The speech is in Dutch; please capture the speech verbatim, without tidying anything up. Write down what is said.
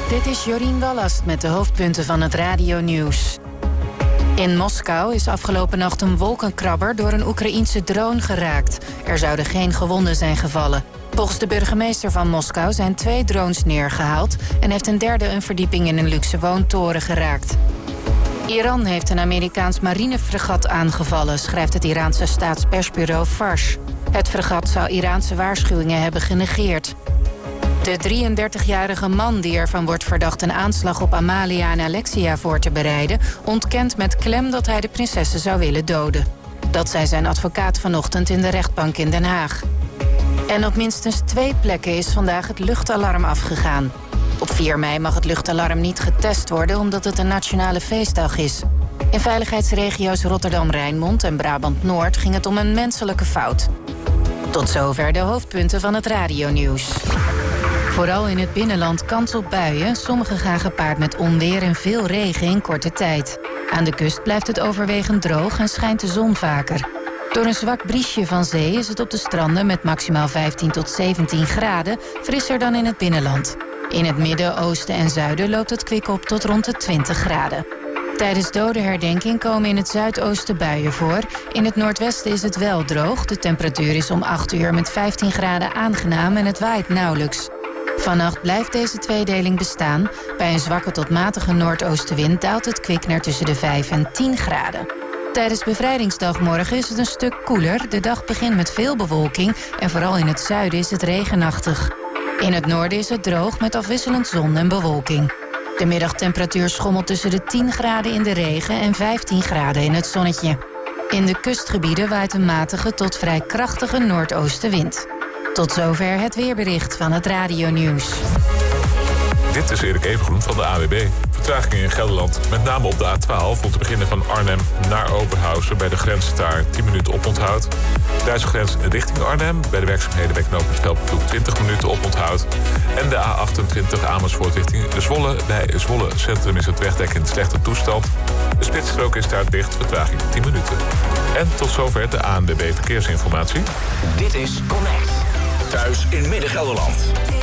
Dit is Jorien Wallast met de hoofdpunten van het radionieuws. In Moskou is afgelopen nacht een wolkenkrabber door een Oekraïense drone geraakt. Er zouden geen gewonden zijn gevallen. Volgens de burgemeester van Moskou zijn twee drones neergehaald en heeft een derde een verdieping in een luxe woontoren geraakt. Iran heeft een Amerikaans marinefregat aangevallen, schrijft het Iraanse staatspersbureau Fars. Het fregat zou Iraanse waarschuwingen hebben genegeerd. De drieëndertigjarige man die ervan wordt verdacht een aanslag op Amalia en Alexia voor te bereiden, ontkent met klem dat hij de prinsessen zou willen doden. Dat zei zijn advocaat vanochtend in de rechtbank in Den Haag. En op minstens twee plekken is vandaag het luchtalarm afgegaan. Op vier mei mag het luchtalarm niet getest worden omdat het een nationale feestdag is. In veiligheidsregio's Rotterdam-Rijnmond en Brabant-Noord ging het om een menselijke fout. Tot zover de hoofdpunten van het radionieuws. Vooral in het binnenland kans op buien. Sommige gaan gepaard met onweer en veel regen in korte tijd. Aan de kust blijft het overwegend droog en schijnt de zon vaker. Door een zwak briesje van zee is het op de stranden met maximaal vijftien tot zeventien graden frisser dan in het binnenland. In het midden, oosten en zuiden loopt het kwik op tot rond de twintig graden. Tijdens dodenherdenking komen in het zuidoosten buien voor. In het noordwesten is het wel droog. De temperatuur is om acht uur met vijftien graden aangenaam en het waait nauwelijks. Vannacht blijft deze tweedeling bestaan. Bij een zwakke tot matige noordoostenwind daalt het kwik naar tussen de vijf en tien graden. Tijdens bevrijdingsdag morgen is het een stuk koeler. De dag begint met veel bewolking en vooral in het zuiden is het regenachtig. In het noorden is het droog met afwisselend zon en bewolking. De middagtemperatuur schommelt tussen de tien graden in de regen en vijftien graden in het zonnetje. In de kustgebieden waait een matige tot vrij krachtige noordoostenwind. Tot zover het weerbericht van het radionieuws. Dit is Erik Evengroen van de A W B. Vertragingen in Gelderland, met name op de A twaalf... om te beginnen van Arnhem naar Oberhausen. Bij de grens daar tien minuten oponthoud. Duitse grens richting Arnhem. Bij de werkzaamheden bij knooppunt Velperploeg twintig minuten oponthoud. En de A achtentwintig Amersfoort richting Zwolle. Bij Zwolle Centrum is het wegdek in slechte toestand. De spitsstrook is daar dicht, vertraging tien minuten. En tot zover de A N W B Verkeersinformatie. Dit is Connect. Thuis in Midden-Gelderland.